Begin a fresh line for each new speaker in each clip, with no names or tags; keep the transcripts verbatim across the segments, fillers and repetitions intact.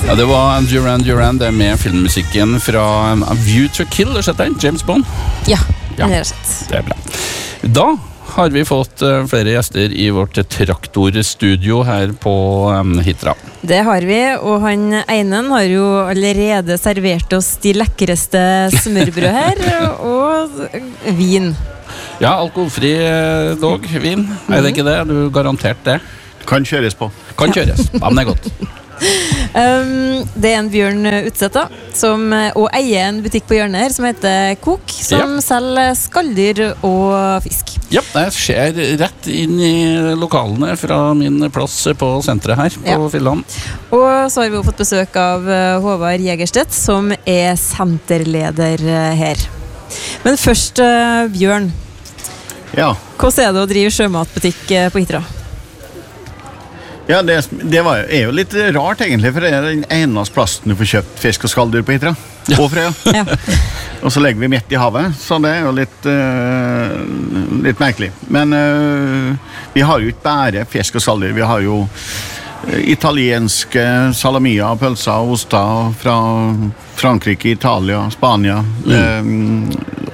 Ja, det var Duran Duran, det med filmmusikken fra A View to Kill, har du sett den? James Bond?
Ja,
Ja.
det har jeg sett.
Det er bra. Da har vi fått uh, flere gjester i vårt traktorstudio her på um, Hitra.
Det har vi, og han Einen har jo allerede servert oss de lekreste smørbrød her, og vin.
Ja, alkoholfri eh, dog, vin. Mm. Er det ikke det? Du garantert det.
Kan kjøres på.
Kan kjøres. Ja, men det er godt.
Um, det er en Bjørn Utseth da, som og eier en butikk på hjørnet her som heter Kok, som
Ja.
selger skalldyr og fisk.
Ja, jeg ser rett inn i lokalene fra min plass på senteret her på
Ja.
Filland.
Og så har vi jo fått besøk av eh, Håvard Jegerstedt, som er senterleder eh, her. Men først, eh, Bjørn,
Ja,
hvordan er det å drive sjømatbutikk eh, på Hitra?
ja det, det var, er jo litt rart egentlig, for det er den eneste plassen du får kjøpt fisk og skalldyr på Hitra.
Ja.
Og Frøya.
Ja.
Og så legger vi midt i havet, så det er jo litt, uh, litt merkelig. Men uh, vi har jo ikke bare fisk og skalldyr, vi har jo uh, italienske salamier, pølser og oster fra Frankrike, Italia, Spania. Mm. Uh,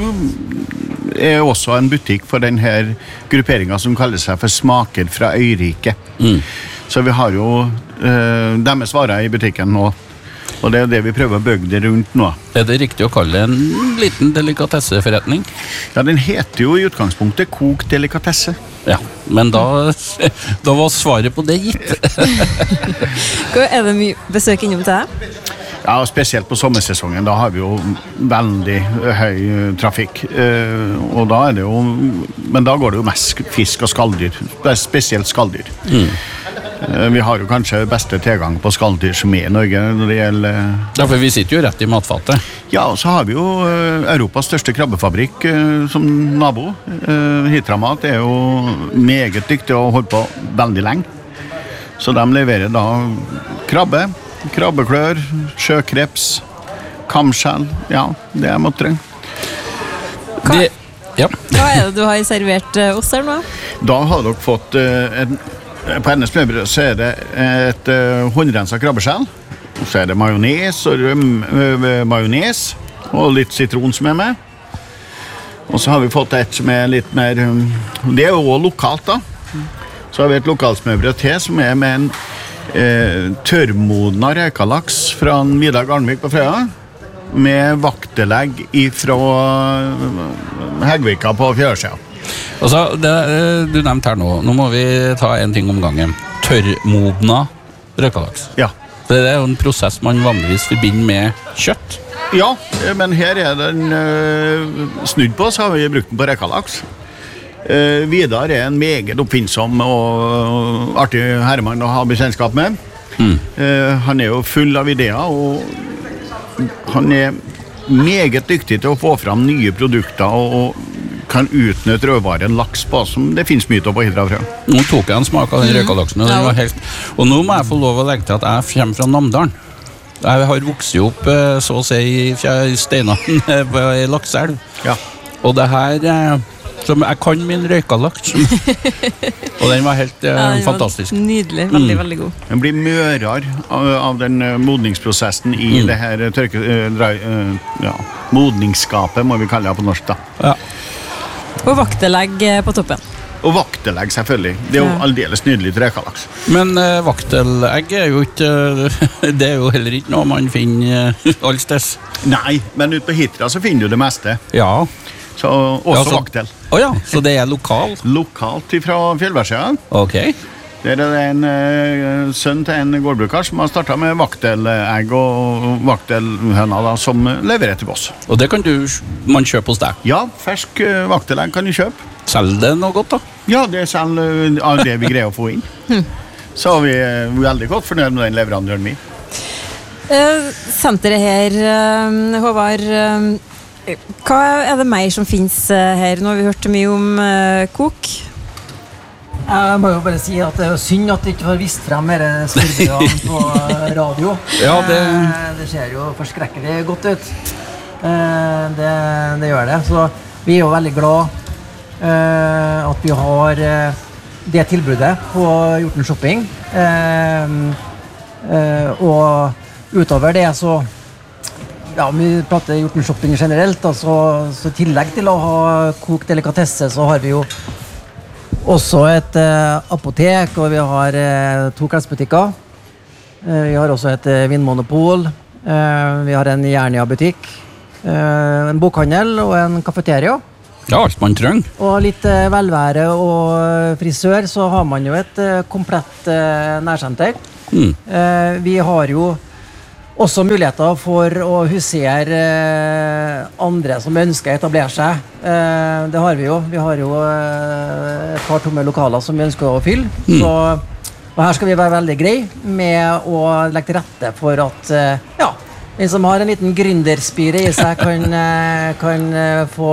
og er også en butikk for denne grupperingen som kaller seg for Smaker fra Øyriket. Mm. Så vi har jo uh, deres varer i butikken nå. Og det er det vi prøver å bygge det rundt nå.
Er det riktig å kalle det en liten delikatesseforretning?
Ja, den heter jo i utgangspunktet Kok Delikatesse.
Ja, men da, da var svaret på det gitt.
Er det mye besøk innom til deg?
Ja, spesielt på sommersesongen, da har vi jo veldig høy trafikk. Eh, og da er det jo, men da går det jo mest fisk og skalldyr, spesielt skalldyr. Mm. Eh, vi har jo kanskje beste tilgang på skalldyr som er i Norge når det gjelder...
Ja, for vi sitter jo rett i matfatet.
Ja, og så har vi jo eh, Europas største krabbefabrikk eh, som nabo. Eh, Hitramat er jo meget dyktig og holdt på veldig lenge. Så de leverer da krabbe, krabbeklør, sjøkreps, kamskjell, ja, det er måtte.
Hva,
Det, ja.
hva er det du har servert eh, oss her nå?
Da har dere fått uh, en, på hennes smørbrød så er det et uh, håndrenset krabbeskjell, og så er det majones og røm, uh, majones og litt sitron som er med. Og så har vi fått et som er litt mer, um, det er jo også lokalt da. Så har vi et lokalsmørbrød til som er med en Eh, tørrmodna rekalaks fra Vidar Garnvik på Frøya med vaktelegg fra Hegvika på Fjørsida.
Altså, det du nevnte her nå, nå må vi ta en ting om gangen. Tørrmodna røkalaks.
Ja.
Det er jo en prosess man vanligvis forbinder med kjøtt.
Ja, men her er den eh, snudd på, så har vi brukt den på rekalaks. Uh, Vidar er en meget oppfinnsom og artig herremann å ha bekjennskap med. Mm. Uh, han er jo full av ideer, og han er meget dyktig til å få fram nye produkter og, og kan utnytte rødvaren laks på, som det finnes mye av på Hidrafrø.
Nå tok jeg en smak av den røkalaksen, og, den var helt... og nå må jeg få lov å legge til at jeg kommer fra Namdalen. Jeg har vokset opp så å si i steinene på Lakselv. Ja. Og det her... som jeg kan min røykalaks. Og den var helt uh, ja, den fantastisk.
Var nydelig, veldig, mm. veldig god.
Den blir mørere av, av den uh, modningsprosessen i mm. det her tørke, uh, dra, uh, ja, modningsskapet, må vi kalle det på norsk da. Ja.
Og vaktelegg på toppen.
Og vaktelegg selvfølgelig. Det er jo ja. aldeles nydelig til røykalaks.
Men uh, vaktelegg er jo ikke, uh, det er jo heller ikke noe man finner uh, allsteds.
Nei, men ute på Hitra så finner du det meste.
Ja.
Så også ja, så, vaktel.
Oh ja, så det er lokal?
Lokalt fra Fjellværsida.
Ok.
Det er en uh, sønn til en gårdbruker som har startet med vaktelegg og vaktelhøna da, som leverer til oss.
Og det kan du, man kjøpe hos deg?
Ja, fersk uh, vaktelegg kan du kjøpe.
Selger det noe godt da?
Ja, det selger uh, det vi greier å få inn. Så vi er veldig godt fornøyd med den leverandøren min.
Uh, senteret her, uh, Håvard... Uh, Hva er det mer som finnes her? Nå har vi hørt mye om uh, Kok.
Jeg må jo bare si at det er synd at det ikke har vist frem mer smørbrødene på radio.
Ja, det...
det ser jo forskrekkelig godt ut. Det, det gjør det. Så vi er jo veldig glad at vi har det tilbudet på Hjorten Shopping. Eh, og utover det så ja, vi prater Hjorten Shopping generelt, altså, så i tillegg til å ha kokt delikatesse, så har vi jo også et eh, apotek, og vi har eh, to klesbutikker. Eh, vi har også et eh, vinmonopol. Eh, vi har en Jernia-butikk, eh, en bokhandel og en kafeteria.
Ja, alt man trenger.
Og litt eh, velvære og frisør, så har man jo et eh, komplett eh, nærsenter.
Mm.
Eh, vi har jo også muligheter for å husere eh, andre som ønsker å etablere seg. Eh, det har vi jo. Vi har jo eh, et par tomme lokaler som vi ønsker å fylle.
Mm.
Så, og her skal vi være veldig greie med å legge til rette for at eh, ja, den som har en liten gründerspire i seg kan, eh, kan eh, få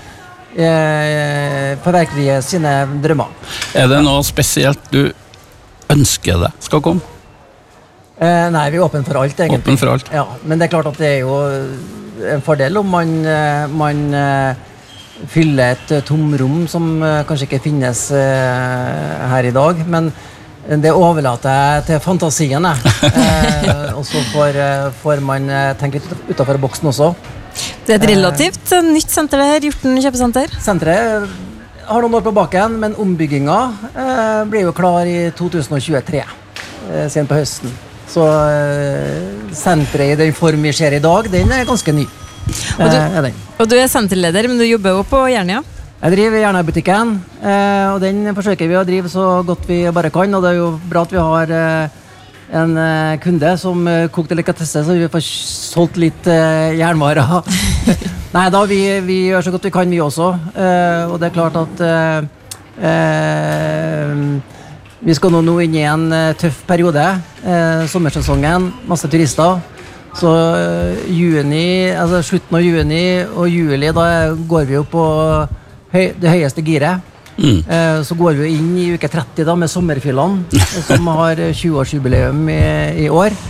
eh, forverkelige sine drømmer.
Er det noe spesielt du ønsker deg skal komme?
Eh, nei, vi er åpne for alt, egentlig.
Åpen for alt.
Ja, men det er klart at det er jo en fordel om man, eh, man eh, fyller et eh, tomrom som eh, kanskje ikke finnes eh, her i dag, men det overlater jeg til fantasien, jeg. Eh, og så får, eh, får man eh, tenke litt utenfor boksen også.
Det er et relativt eh, nytt senter det her, Hjorten kjøpesenter.
Senteret har noen år på baken, men ombygginga eh, blir jo klar i to tusen tjuetre, eh, sent på høsten. Så eh, senteret i den form vi ser i dag, den er ganske ny.
Og du,
eh, er den.
og du er senterleder, men du jobber jo på Jernia.
Jeg driver Jernia-butikken, eh, og den forsøker vi å drive så godt vi bare kan, og det er jo bra at vi har eh, en eh, kunde som eh, koker delikatesse, så vi får solgt litt eh, jernvarer. Nei da, vi, vi gjør så godt vi kan vi også, eh, og det er klart at eh, eh, vi skal nå, nå inn i en uh, tøff periode, uh, sommersesongen, masse turister. Så uh, juni, altså slutten av juni og juli, da går vi jo på høy, det høyeste giret.
Mm.
Uh, så går vi inn i uke tretti da med sommerfyllene, som har tjue-årsjubileum i, i år.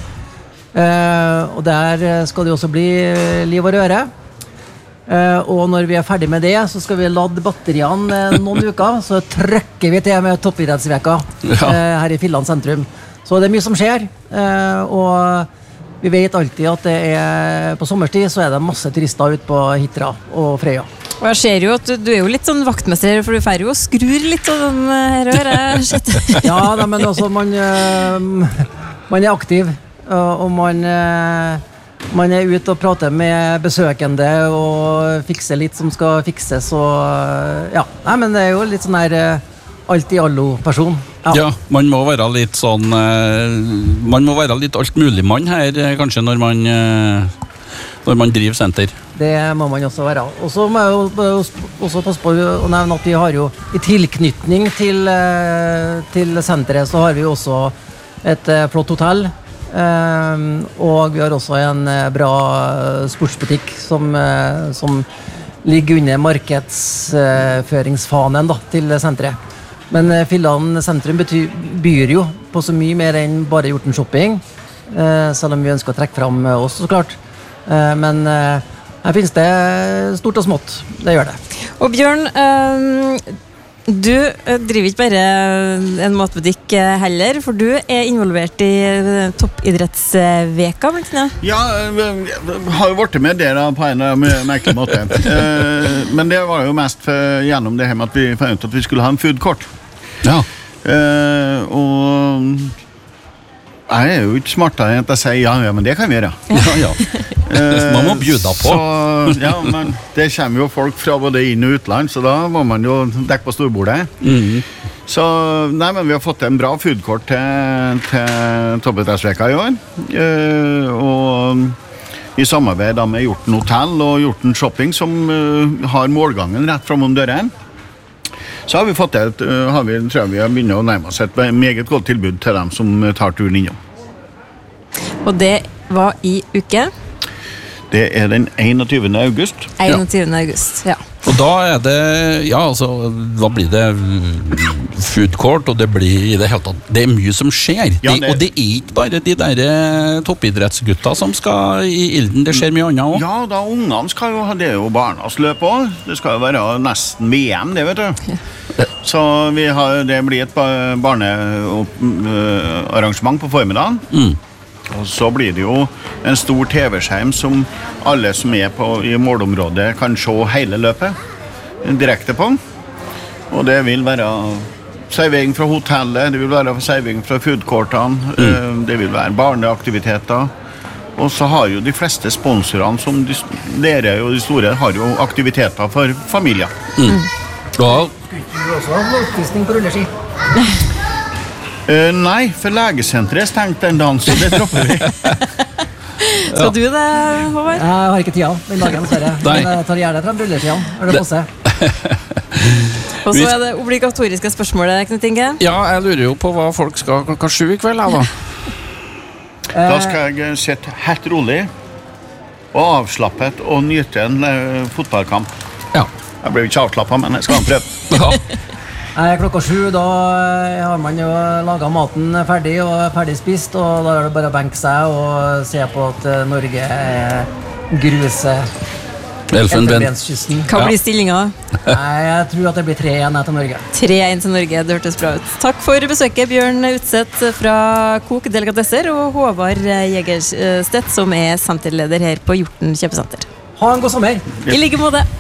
Uh, og der skal det også bli liv og røre. Uh, og når vi er ferdig med det, så skal vi ladde batteriene uh, noen uker, så trykker vi til med toppidrettsveka
Ja.
uh, her i Filland sentrum. Så det er mye som skjer, uh, og vi vet alltid at det er, på sommerstid så er det masse turister ute på Hitra og Frøya.
Og jeg ser jo at du, du er jo litt sånn vaktmester her, for du færre jo og skrur litt og den her hører jeg sett.
Ja, da, men altså, man, uh, man er aktiv, uh, og man... Uh, Man er ute og prater med besøkende og fikser litt som skal fikses. Og, ja. Nei, men det er jo litt sånn der alt-i-allo-person. Ja.
Ja, man må være litt sånn eh, Man må være litt altmuligmann her, eh, kanskje, når man, eh, når man driver senter.
Det må man også være. Og så må jeg jo også passe på å nevne at vi har jo i tilknytning til, eh, til senteret, så har vi jo også et eh, flott hotell. Um, og vi har også en uh, bra sportsbutikk som, uh, som ligger under markedsføringsfanen uh, til senteret. Men uh, Filland sentrum betyr, byr jo på så mye mer enn bare Hjorten Shopping, uh, selv om vi ønsker å trekke fram uh, oss, så klart. Uh, men uh, her finnes det stort og smått. Det gjør det.
Og Bjørn, um du driver ikke bare en matbutikk heller, for du er involvert i toppidrettsveka, blant annet.
Ja, jeg har jo vært med det da, på en merkelig måte. Men det var jo mest for, gjennom det her med at vi fant ut at vi skulle ha en foodkort.
Ja.
Og jeg er jo ikke smartere enn at jeg sier ja, ja, men det kan vi gjøre.
Ja, ja. Man må bjuda på.
Så, ja, men det kommer jo folk fra både inn- og utland, så da må man jo dekke på storbordet.
Mm.
Så, nei, men vi har fått en bra foodkort til, til toppidrettsveka i år. Uh, og i samarbeid da med Hjorten Hotell og Hjorten Shopping, som uh, har målgangen rett fram om døren. Så har vi fått et, uh, har vi, tror jeg vi har begynt å nærme oss et meget godt tilbud til dem som tar turen innom.
Og det var i uke?
Det er den enogtyvende august.
enogtyvende august, ja.
Og da er det, ja, altså, da blir det food court, og det blir i det hele tatt, det er mye som skjer.
Ja,
det,
det,
og det er ikke bare de der toppidrettsgutta som skal i ilden, det skjer mye annet også.
Ja, da ungene skal jo ha, det er jo barnas løp også. Det skal jo være nesten V M, det vet du. Ja. Så vi har, det blir et barnearrangement på formiddagen.
Mm.
Og så blir det jo en stor T V-skjerm som alle som er på, i målområdet kan se hele løpet direkte på. Og det vil være servering fra hotellet, det vil være servering fra foodcourtene, mm. det vil være barneaktiviteter. Og så har jo de fleste sponsorene, som de, dere og de store, har jo aktiviteter for familier.
Mm. Wow.
Skulle du også ha oppvisning på rulleski?
Uh, nei, for legesenteret er stengt den dagen, så det dropper vi.
Skal ja. du det, Håvard?
Jeg har ikke tida den dagen, dessverre. Men jeg tar gjerne frem rulleskiene, når det passer.
Og så er det obligatoriske spørsmålet, Knut Inge.
Ja, jeg lurer jo på hva folk skal klokka sju i kveld, da.
Da skal jeg sitte helt rolig og avslappet og nyte en uh, fotballkamp.
Ja.
Jeg ble ikke avslappet, men jeg skal prøve.
Ja.
Klokka sju, da har man jo laget maten ferdig og ferdig spist, og da er det bare å benke seg og se på at Norge gruser Elfenbenskysten.
Hva blir stillinga?
Nei, jeg tror at det blir tre igjen til Norge.
tre igjen til Norge, det hørtes bra ut. Takk for besøket, Bjørn Utseth fra Coop Delikatesser og Håvard Jegerstedt, som er senterleder her på Hjorten kjøpesenter.
Ha en god sommer!
I like måte.